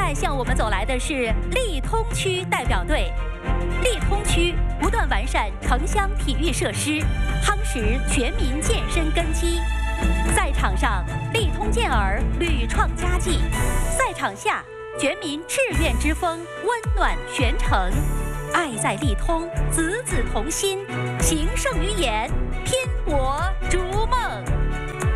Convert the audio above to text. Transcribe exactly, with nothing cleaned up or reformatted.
在向我们走来的是利通区代表队。利通区不断完善城乡体育设施，夯实全民健身根基。赛场上，利通健儿屡创佳绩；赛场下，全民志愿之风温暖全城。爱在利通，子子同心，行胜于言，拼搏逐梦。